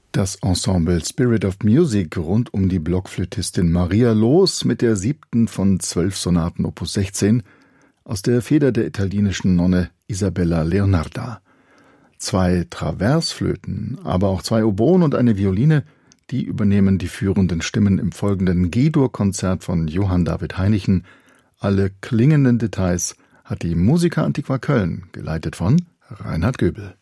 Das Ensemble Spirit of Music rund um die Blockflötistin Maria Loos mit der 7. von 12 Sonaten Opus 16 aus der Feder der italienischen Nonne Isabella Leonarda. 2 Traversflöten, aber auch 2 Oboen und eine Violine, die übernehmen die führenden Stimmen im folgenden G-Dur-Konzert von Johann David Heinichen. Alle klingenden Details hat die Musica Antiqua Köln, geleitet von Reinhard Göbel.